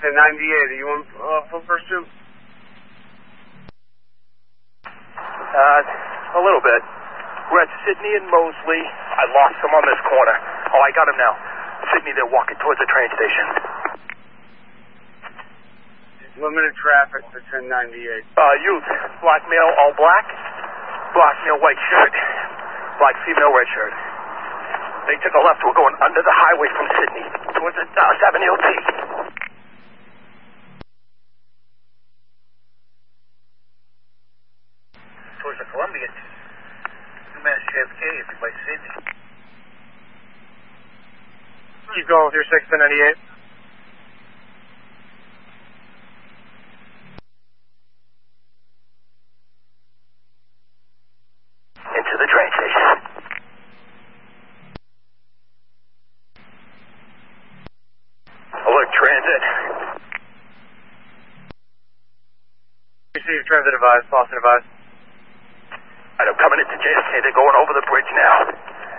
1098, are you on full pursuit? A little bit. We're at Sydney and Mosley. I lost him on this corner. Oh, I got him now. Sydney, they're walking towards the train station. Limited traffic for 1098. Youth, black male, all black. Black male, white shirt. Black female, red shirt. They took a left. We're going under the highway from Sydney towards the Dallas Avenue T. Towards the Columbia. UMass JFK, if you're by Sydney. Keep going with your 6-1098. Into the train station. Alert transit. Receive transit advised, Boston advised. I'm coming into JFK. They're going over the bridge now.